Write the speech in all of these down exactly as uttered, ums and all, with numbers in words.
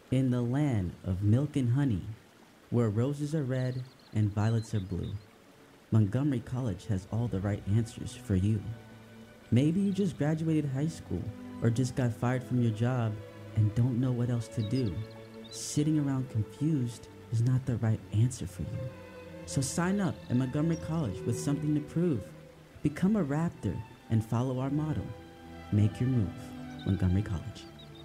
In the land of milk and honey, where roses are red and violets are blue, Montgomery College has all the right answers for you. Maybe you just graduated high school or just got fired from your job and don't know what else to do. Sitting around confused is not the right answer for you. So sign up at Montgomery College with something to prove. Become a Raptor and follow our motto. Make your move, Montgomery College.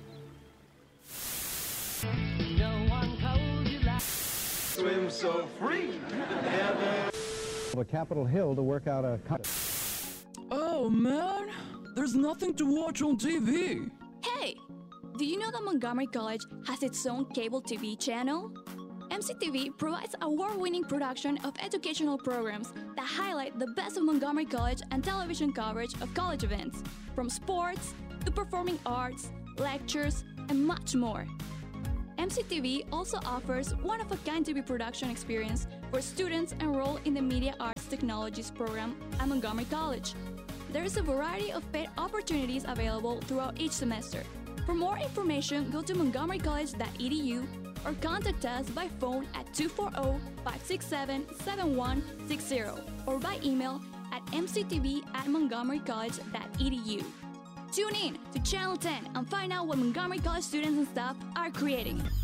No one told you that. Swim so free. The Capitol Hill to work out a... Oh man, there's nothing to watch on T V. Hey, do you know that Montgomery College has its own cable T V channel? M C T V provides award-winning production of educational programs that highlight the best of Montgomery College and television coverage of college events, from sports to performing arts, lectures, and much more. M C T V also offers one-of-a-kind T V production experience for students enrolled in the Media Arts Technologies program at Montgomery College. There is a variety of paid opportunities available throughout each semester. For more information, go to montgomery college dot e d u or contact us by phone at two four zero, five six seven, seven one six zero or by email at m c t v at montgomery college dot e d u. Tune in to Channel ten and find out what Montgomery College students and staff are creating.